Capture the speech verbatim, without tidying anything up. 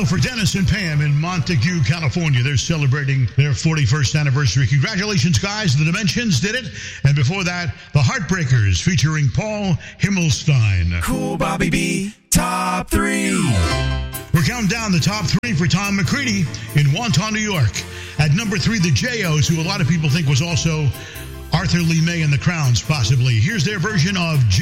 for Dennis and Pam in Montague, California. They're celebrating their forty-first anniversary. Congratulations, guys. The Dimensions did it. And before that, the Heartbreakers featuring Paul Himmelstein. Cool Bobby B, top three. We're counting down the top three for Tom McCready in Wonton, New York. At number three, the J Os, who a lot of people think was also Arthur Lee May and the Crowns, possibly. Here's their version of